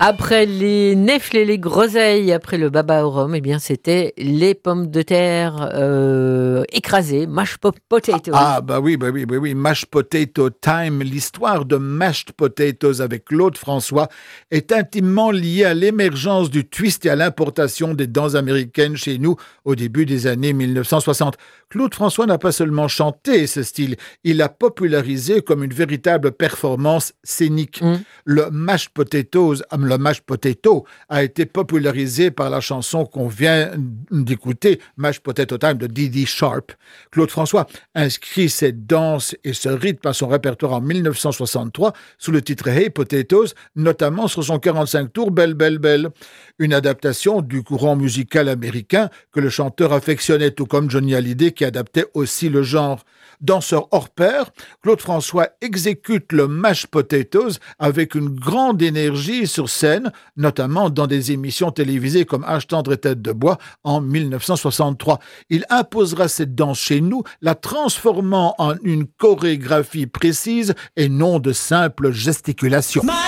Après les nèfles et les groseilles, après le baba au rhum, eh bien c'était les pommes de terre écrasées, potatoes. Bah oui, Mashed Potato Time. L'histoire de Mashed Potatoes avec Claude François est intimement liée à l'émergence du twist et à l'importation des danses américaines chez nous au début des années 1960. Claude François n'a pas seulement chanté ce style, il l'a popularisé comme une véritable performance scénique. Le mashed potato a été popularisé par la chanson qu'on vient d'écouter, Mashed Potato Time de Dee Sharp. Claude François inscrit cette danse et ce rythme à son répertoire en 1963 sous le titre Hey Potatoes, notamment sur son 45 tours Belle Belle Belle, une adaptation du courant musical américain que le chanteur affectionnait, tout comme Johnny Hallyday qui adaptait aussi le genre. Danseur hors pair, Claude François exécute le mashed potatoes avec une grande énergie sur scène, notamment dans des émissions télévisées comme H tendre et tête de bois en 1963. Il imposera cette danse chez nous, la transformant en une chorégraphie précise et non de simples gesticulations.